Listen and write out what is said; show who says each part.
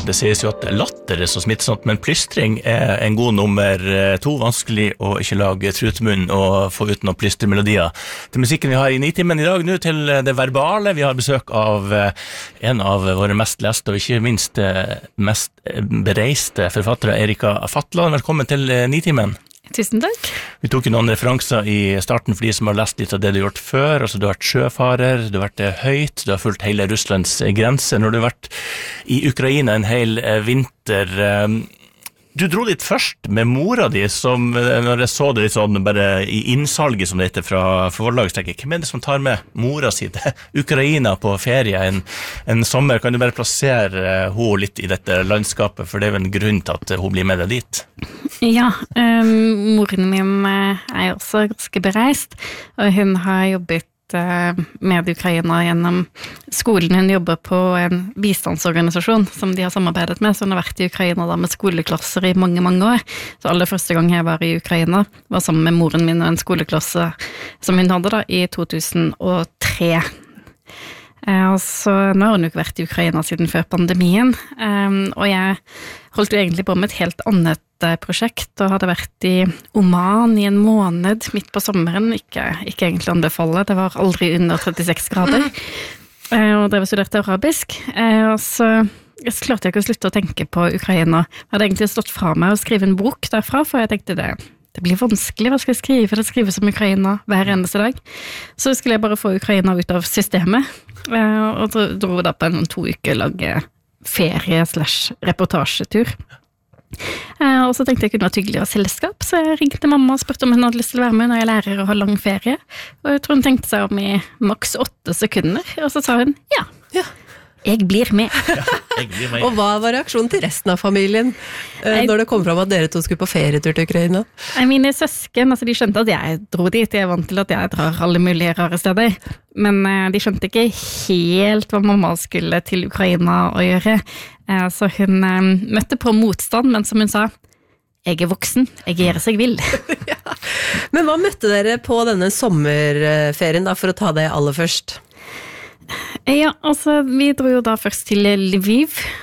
Speaker 1: Det sies jo at latter så smittsomt, men plystring en god nummer 2, vanskelig å ikke lage trutmunn og få ut noen plystermelodier. Til musikken vi har i Nitimen i dag, nå til det verbale. Vi har besøk av en av våre mest leste og ikke minst mest bereiste forfattere, Erika Fatland. Velkommen til Nitimen.
Speaker 2: Tusen takk.
Speaker 1: Vi tok jo noen referanser i starten for de som har lest litt av det du har gjort før. Altså, du har vært sjøfarer, du har vært høyt, du har fulgt hele Russlands grense. Når du har vært i Ukraina en hel vinter, du dro dit først med mora di, som når jeg så det litt sånn bare i innsalget som det heter fra forlagstekket. Hvem det som tar med mora si til Ukraina på ferie en sommer? Kan du bare plassere hun litt i dette landskapet, for det en grunn til at hun blir med deg dit?
Speaker 2: Ja, moren min jo også ganske bereist, og hun har jobbet med Ukraina gjennom skolen. Hun jobber på en bistandsorganisasjon som de har samarbeidet med, så hun har vært i Ukraina da med skoleklasser i mange, mange år. Så aller første gang jeg var i Ukraina var sammen med moren min og en skoleklasse som hun hadde da i 2003. Så nå har hun jo ikke vært i Ukraina siden før pandemien, og jeg holdt jo egentlig på med et helt annet prosjekt og hadde vært i Oman i en måned midt på sommeren, ikke egentlig anbefale, det var aldri under 36 grader, og det var studert arabisk, og så klarte jeg ikke å slutte å tenke på Ukraina. Jeg hadde egentlig stått fra meg å skrive en bok derfra, for jeg tenkte det blir vanskelig, hva skal jeg skrive? Det skrives om Ukraina hver eneste dag. Så skulle jeg bare få Ukraina ut av systemet, og dro da på en 2 uker lang ferie/reportasjetur. Og så tenkte jeg kunne ha et hyggeligere selskap, så jeg ringte mamma og spurte om hun hadde lyst til å være med når jeg lærer å ha lang ferie. Og jeg tror hun tenkte seg om i maks 8 sekunder, og så sa hun ja. Jeg blir med.
Speaker 3: Og hva var reaksjonen til resten av familien når det kom fram at dere to skulle på ferietur til Ukraina?
Speaker 2: Mine søsken, altså de skjønte at jeg dro dit, jeg er vant til at jeg drar alle mulige rare steder, men de skjønte ikke helt hva mamma skulle til Ukraina å gjøre, så hun møtte på motstand, men som hun sa, jeg er voksen, jeg gjør som jeg vil.
Speaker 3: Ja. Men hva møtte dere på denne sommerferien da, for å ta det aller først?
Speaker 2: Ja, altså vi dro jo da først til Lviv,